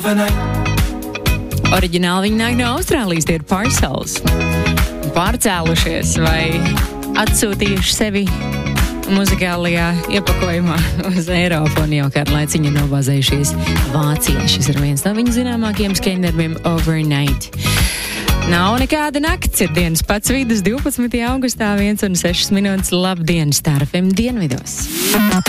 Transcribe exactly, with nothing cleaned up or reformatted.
Oriģināli viņi nāk no Austrālijas, tie ir Parcels. Pārcēlušies vai atsūtījuši sevi muzikālajā iepakojumā uz Eiropu un jau kādu laiciņu nobāzējušies Vācijā. Šis ir viens no viņu zināmākajiem skaņdarbiem Overnight. Nav nekāda nakts, ir dienas pats vidus, divpadsmitajā augustā, viens un sešas minūtes. Labdien, Star F M dienvidos!